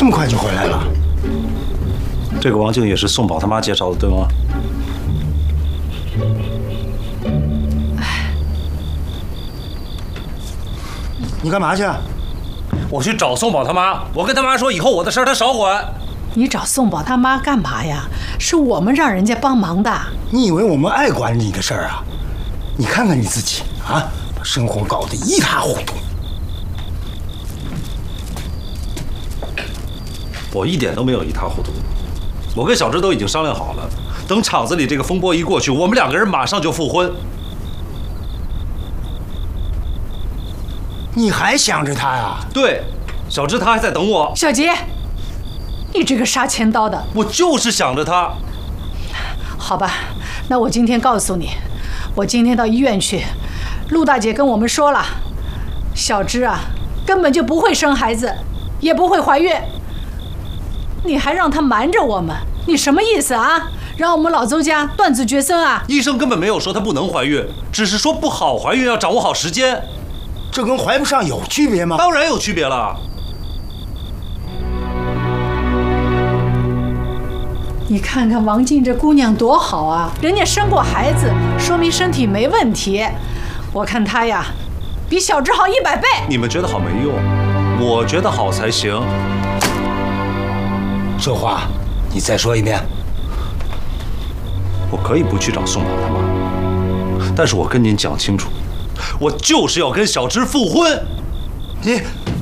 么快就回来了？ 这个王静也是宋宝他妈介绍的，对吗？ 你干嘛去？ 我去找宋宝他妈，我跟他妈说以后我的事儿他少管。 你找宋宝他妈干嘛呀？是我们让人家帮忙的。 你以为我们爱管你的事儿啊？你看看你自己啊，把生活搞得一塌糊涂。 我一点都没有一塌糊涂，我跟小芝都已经商量好了，等厂子里这个风波一过去，我们2个人马上就复婚。 你还想着他呀？ 对，小芝她还在等我。 小杰，你这个杀千刀的！ 我就是想着她。 好吧，那我今天告诉你，我今天到医院去，陆大姐跟我们说了，小芝啊，根本就不会生孩子，也不会怀孕。你还让她瞒着我们，你什么意思啊？让我们老邹家断子绝孙啊？ 医生根本没有说她不能怀孕，只是说不好怀孕，要掌握好时间。 这跟怀不上有区别吗？ 当然有区别了。 你看看王静这姑娘多好啊，人家生过孩子，说明身体没问题。我看她呀，比小芝好100倍。 你们觉得好没用，我觉得好才行。 这话你再说一遍。 我可以不去找宋宝他妈，但是我跟您讲清楚，我就是要跟小芝复婚。 你